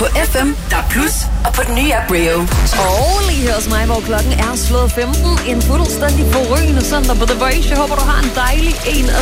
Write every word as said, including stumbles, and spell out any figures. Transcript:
På F M, D A B plus, og på den nye app Rio. Og lige her hos mig, hvor klokken er slået femten. En fuldstændig forrygende søndag på The Voice. Jeg håber, du har en dejlig en